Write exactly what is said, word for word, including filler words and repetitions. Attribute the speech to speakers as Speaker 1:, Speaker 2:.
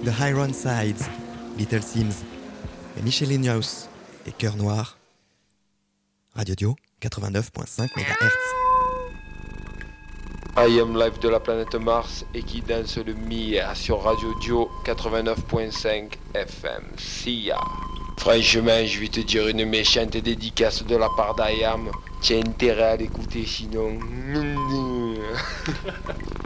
Speaker 1: The Iron Sides, Little Sims, et Michel Ignaus et Cœur Noir. Radio Dio, quatre-vingt-neuf virgule cinq mégahertz.
Speaker 2: I am live de la planète Mars et qui danse le Mia sur Radio Dio quatre-vingt-neuf virgule cinq F M. See ya. Franchement, je vais te dire une méchante dédicace de la part d'I A M. Tiens intérêt à l'écouter sinon.